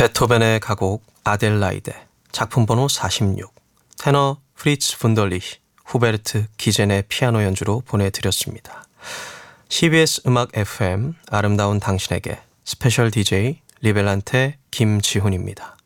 베토벤의 가곡 아델라이데, 작품 번호 46, 테너 프리츠 분덜리히, 후베르트 기젠의 피아노 연주로 보내드렸습니다. CBS 음악 FM 아름다운 당신에게 스페셜 DJ 리벨란테 김지훈입니다.